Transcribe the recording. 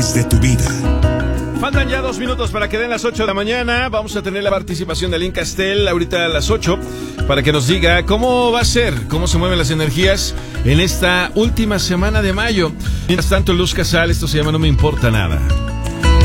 de tu vida. Faltan ya 2 minutos para que den las 8 de la mañana. Vamos a tener la participación de Aline Castel ahorita a las 8 para que nos diga cómo va a ser, cómo se mueven las energías en esta última semana de mayo. Mientras tanto, Luz Casal, esto se llama No Me Importa Nada.